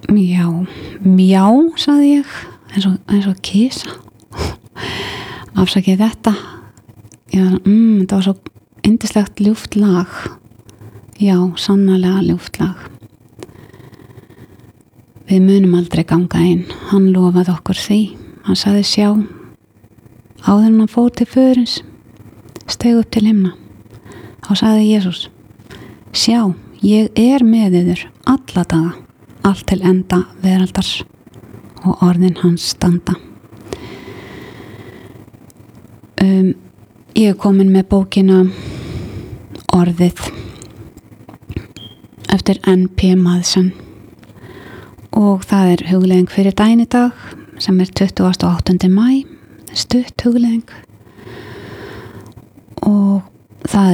Já, mjá, sagði ég, eins og kisa. Afsakið þetta. Þetta var svo yndislegt ljúft lag. Já, sannarlega ljúft lag. Við munum aldrei ganga inn. Hann lofaði okkur því. Hann sagði sjá. Áður en hann fór til föðurins, steig upp til himna. Þá sagði Jesús, sjá, ég er með yður alla daga, allt til enda veraldar, og orðin hans standa. Ég er komin með bókina Orðið eftir N.P. Madsen og það er hugleiðing fyrir daginn í dag sem er 28. maí, stutt hugleiðing og það